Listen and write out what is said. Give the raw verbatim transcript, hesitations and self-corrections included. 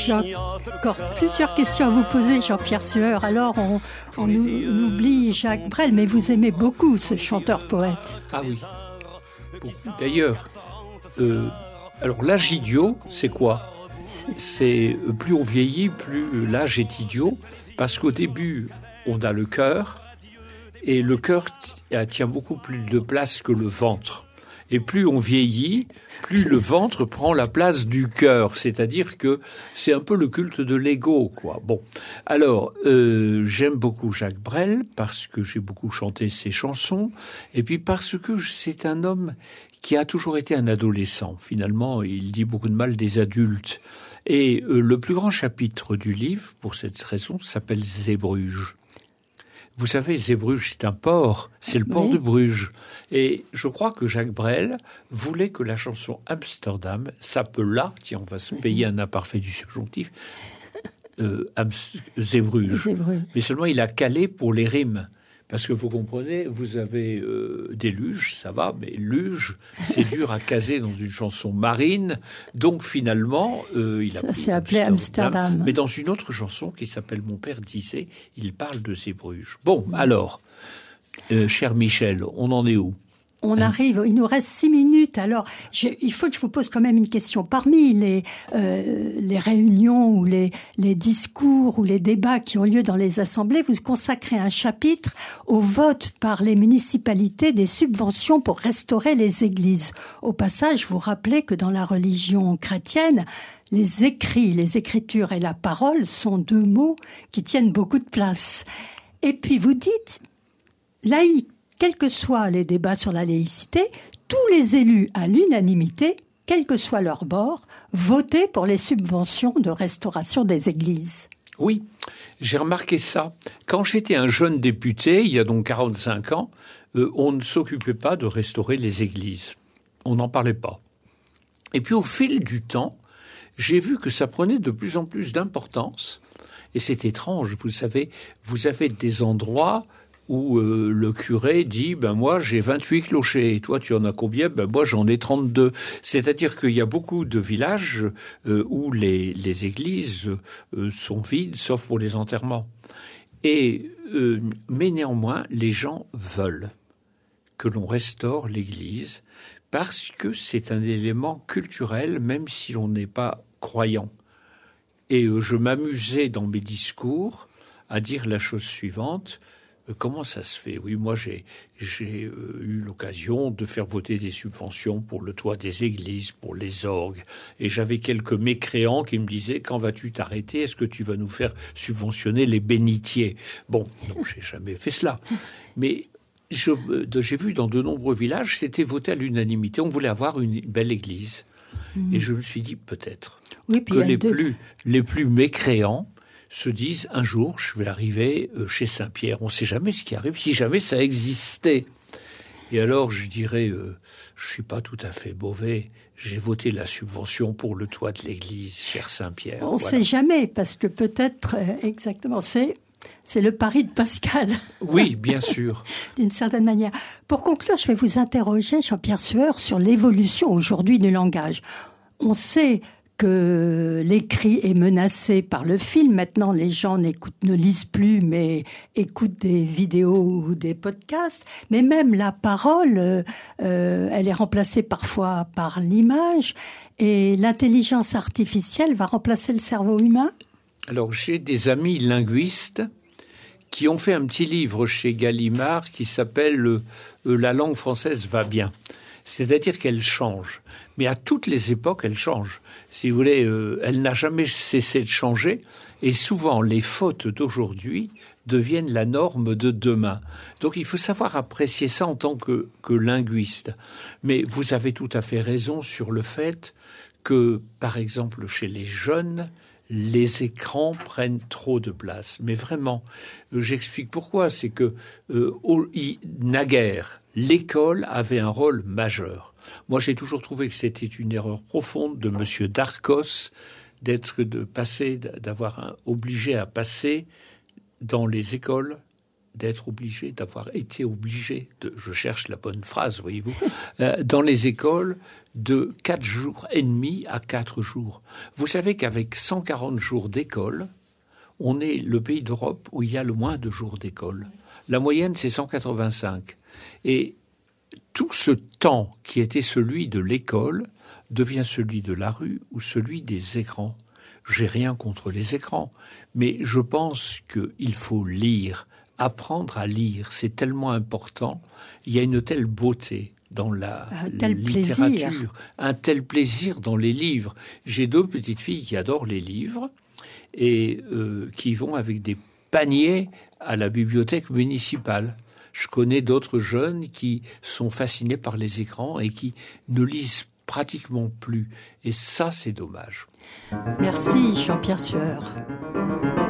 j'ai encore plusieurs questions à vous poser, Jean-Pierre Sueur. Alors, on, on, nous, on oublie Jacques Brel, mais vous aimez beaucoup ce chanteur-poète. Ah oui, beaucoup. D'ailleurs, euh, alors l'âge idiot, c'est quoi ? C'est plus on vieillit, plus l'âge est idiot, parce qu'au début, on a le cœur, et le cœur tient beaucoup plus de place que le ventre. Et plus on vieillit, plus le ventre prend la place du cœur. C'est-à-dire que c'est un peu le culte de l'ego, quoi. Bon, alors, euh, j'aime beaucoup Jacques Brel parce que j'ai beaucoup chanté ses chansons, et puis parce que c'est un homme qui a toujours été un adolescent. Finalement, il dit beaucoup de mal des adultes. Et euh, le plus grand chapitre du livre, pour cette raison, s'appelle Zeebrugge. Vous savez, Zeebrugge, c'est un port, c'est le port oui. de Bruges. Et je crois que Jacques Brel voulait que la chanson Amsterdam s'appelât, tiens, on va se payer un imparfait du subjonctif, euh, Ams- Zeebrugge. Zeebrugge. Mais seulement il a calé pour les rimes. Parce que vous comprenez, vous avez euh, des luges, ça va, mais luge, c'est dur à caser dans une chanson marine. Donc finalement, euh, il a ça s'est appelé Amsterdam. Amsterdam. Mais dans une autre chanson qui s'appelle Mon père disait, il parle de Zeebrugge. Bon, alors, euh, cher Michel, on en est où ? On arrive, il nous reste six minutes. Alors, je, il faut que je vous pose quand même une question. Parmi les, euh, les réunions ou les, les discours ou les débats qui ont lieu dans les assemblées, vous consacrez un chapitre au vote par les municipalités des subventions pour restaurer les églises. Au passage, vous rappelez que dans la religion chrétienne, les écrits, les écritures et la parole sont deux mots qui tiennent beaucoup de place. Et puis vous dites, laïque, quels que soient les débats sur la laïcité, tous les élus à l'unanimité, quel que soit leur bord, votaient pour les subventions de restauration des églises. Oui, j'ai remarqué ça. Quand j'étais un jeune député, il y a donc quarante-cinq ans, euh, on ne s'occupait pas de restaurer les églises. On n'en parlait pas. Et puis au fil du temps, j'ai vu que ça prenait de plus en plus d'importance. Et c'est étrange, vous savez, vous avez des endroits où euh, le curé dit ben moi j'ai vingt-huit clochers et toi tu en as combien? Ben moi j'en ai trente-deux. C'est-à-dire qu'il y a beaucoup de villages euh, où les, les églises euh, sont vides sauf pour les enterrements. Et euh, mais néanmoins les gens veulent que l'on restaure l'église parce que c'est un élément culturel même si l'on n'est pas croyant. Et euh, je m'amusais dans mes discours à dire la chose suivante. Comment ça se fait? Oui, moi, j'ai, j'ai euh, eu l'occasion de faire voter des subventions pour le toit des églises, pour les orgues. Et j'avais quelques mécréants qui me disaient « Quand vas-tu t'arrêter? Est-ce que tu vas nous faire subventionner les bénitiers ?» Bon, non, j'ai jamais fait cela. Mais je, euh, j'ai vu dans de nombreux villages, c'était voté à l'unanimité. On voulait avoir une belle église. Mmh. Et je me suis dit peut-être oui, que les, deux... plus, les plus mécréants se disent un jour je vais arriver chez Saint-Pierre. On ne sait jamais ce qui arrive, si jamais ça existait. Et alors je dirais euh, je ne suis pas tout à fait mauvais, j'ai voté la subvention pour le toit de l'église, cher Saint-Pierre. On ne voilà. sait jamais, parce que peut-être, euh, exactement, c'est, c'est le pari de Pascal. Oui, bien sûr. D'une certaine manière. Pour conclure, je vais vous interroger, Jean-Pierre Sueur, sur l'évolution aujourd'hui du langage. On sait que l'écrit est menacé par le film. Maintenant, les gens n'écoutent, ne lisent plus, mais écoutent des vidéos ou des podcasts. Mais même la parole, euh, elle est remplacée parfois par l'image. Et l'intelligence artificielle va remplacer le cerveau humain? Alors, j'ai des amis linguistes qui ont fait un petit livre chez Gallimard qui s'appelle euh, « La langue française va bien ». C'est-à-dire qu'elle change. Mais à toutes les époques, elle change. Si vous voulez, euh, elle n'a jamais cessé de changer. Et souvent, les fautes d'aujourd'hui deviennent la norme de demain. Donc, il faut savoir apprécier ça en tant que, que linguiste. Mais vous avez tout à fait raison sur le fait que, par exemple, chez les jeunes, les écrans prennent trop de place. Mais vraiment, euh, j'explique pourquoi. C'est que, euh, au, y, naguère, l'école avait un rôle majeur. Moi, j'ai toujours trouvé que c'était une erreur profonde de M. Darcos d'être de passer, d'avoir un, obligé à passer dans les écoles d'être obligé, d'avoir été obligé, de, je cherche la bonne phrase, voyez-vous, euh, dans les écoles, de quatre jours et demi à quatre jours. Vous savez qu'avec cent quarante jours d'école, on est le pays d'Europe où il y a le moins de jours d'école. La moyenne, c'est cent quatre-vingt-cinq. Et tout ce temps qui était celui de l'école devient celui de la rue ou celui des écrans. J'ai rien contre les écrans, mais je pense qu'il faut lire, apprendre à lire, c'est tellement important. Il y a une telle beauté dans la un tel littérature, plaisir. un tel plaisir dans les livres. J'ai deux petites filles qui adorent les livres et euh, qui vont avec des paniers à la bibliothèque municipale. Je connais d'autres jeunes qui sont fascinés par les écrans et qui ne lisent pratiquement plus. Et ça, c'est dommage. Merci Jean-Pierre Sueur.